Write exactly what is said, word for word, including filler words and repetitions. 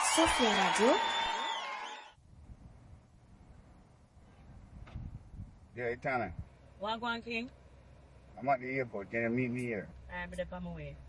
Sophia Radio. Yeah, Tana. Wagwan King. I'm at the airport. Can you meet me here? I'm the on my way.